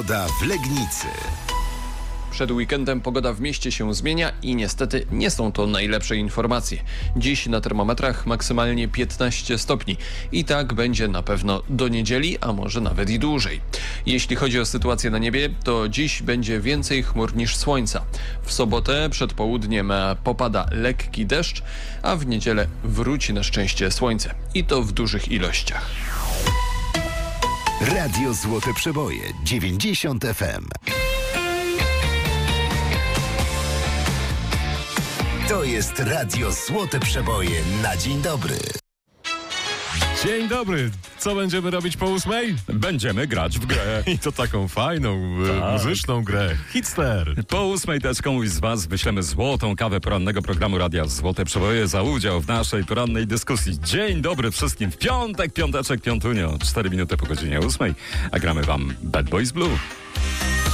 Pogoda w Legnicy. Przed weekendem pogoda w mieście się zmienia i niestety nie są to najlepsze informacje. Dziś na termometrach maksymalnie 15 stopni. I tak będzie na pewno do niedzieli, a może nawet i dłużej. Jeśli chodzi o sytuację na niebie, to dziś będzie więcej chmur niż słońca. W sobotę przed południem popada lekki deszcz, a w niedzielę wróci na szczęście słońce. I to w dużych ilościach. Radio Złote Przeboje 90 FM. To jest Radio Złote Przeboje na dzień dobry. Dzień dobry. Co będziemy robić po 8? Będziemy grać w grę. I to taką fajną, muzyczną grę. Hitster. Po 8 też komuś z was wyślemy złotą kawę porannego programu Radia Złote Przeboje za udział w naszej porannej dyskusji. Dzień dobry wszystkim. W piątek, piąteczek, piątunio. 4 minuty po godzinie 8. A gramy wam Bad Boys Blue.